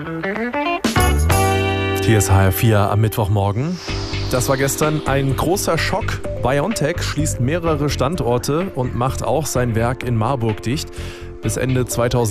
Hier ist HR4 am Mittwochmorgen. Das war gestern ein großer Schock. BioNTech schließt mehrere Standorte und macht auch sein Werk in Marburg dicht. Bis Ende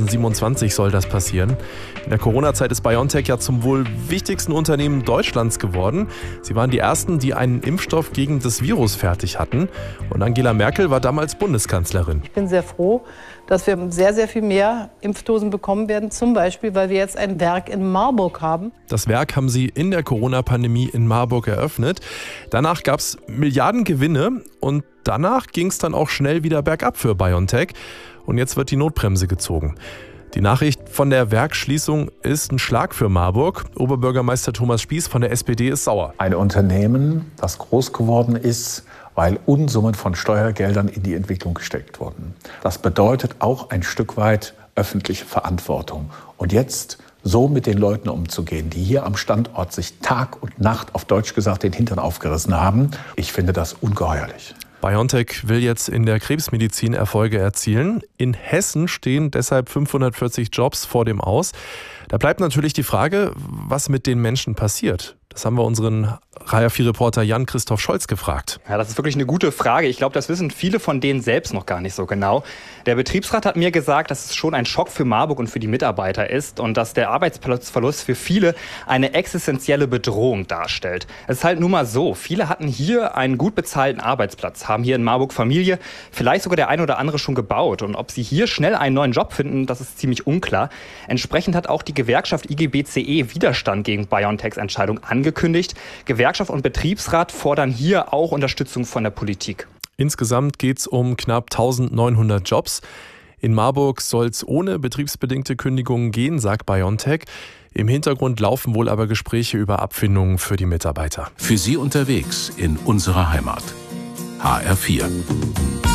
2027 soll das passieren. In der Corona-Zeit ist BioNTech ja zum wohl wichtigsten Unternehmen Deutschlands geworden. Sie waren die ersten, die einen Impfstoff gegen das Virus fertig hatten. Und Angela Merkel war damals Bundeskanzlerin. Ich bin sehr froh, dass wir sehr, sehr viel mehr Impfdosen bekommen werden. Zum Beispiel, weil wir jetzt ein Werk in Marburg haben. Das Werk haben sie in der Corona-Pandemie in Marburg eröffnet. Danach gab es Milliardengewinne und danach ging es dann auch schnell wieder bergab für BioNTech. Und jetzt wird die Notbremse gezogen. Die Nachricht von der Werksschließung ist ein Schlag für Marburg. Oberbürgermeister Thomas Spieß von der SPD ist sauer. Ein Unternehmen, das groß geworden ist, weil Unsummen von Steuergeldern in die Entwicklung gesteckt wurden. Das bedeutet auch ein Stück weit öffentliche Verantwortung. Und jetzt so mit den Leuten umzugehen, die hier am Standort sich Tag und Nacht, auf Deutsch gesagt, den Hintern aufgerissen haben, ich finde das ungeheuerlich. BioNTech will jetzt in der Krebsmedizin Erfolge erzielen. In Hessen stehen deshalb 540 Jobs vor dem Aus. Da bleibt natürlich die Frage, was mit den Menschen passiert. Das haben wir unseren HR4-Reporter Jan-Christoph Scholz gefragt. Ja, das ist wirklich eine gute Frage. Ich glaube, das wissen viele von denen selbst noch gar nicht so genau. Der Betriebsrat hat mir gesagt, dass es schon ein Schock für Marburg und für die Mitarbeiter ist und dass der Arbeitsplatzverlust für viele eine existenzielle Bedrohung darstellt. Es ist halt nun mal so, viele hatten hier einen gut bezahlten Arbeitsplatz, haben hier in Marburg Familie, vielleicht sogar der ein oder andere schon gebaut. Und ob sie hier schnell einen neuen Job finden, das ist ziemlich unklar. Entsprechend hat auch die Gewerkschaft IG BCE Widerstand gegen BioNTechs Entscheidung angekündigt. Gewerkschaft und Betriebsrat fordern hier auch Unterstützung von der Politik. Insgesamt geht es um knapp 1900 Jobs. In Marburg soll es ohne betriebsbedingte Kündigungen gehen, sagt BioNTech. Im Hintergrund laufen wohl aber Gespräche über Abfindungen für die Mitarbeiter. Für Sie unterwegs in unserer Heimat. HR4.